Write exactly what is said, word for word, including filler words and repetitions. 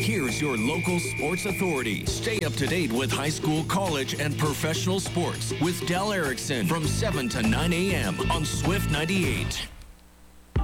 here's your local sports authority. Stay up to date with high school, college, and professional sports with Del Erickson from seven to nine a.m. on Swift ninety-eight.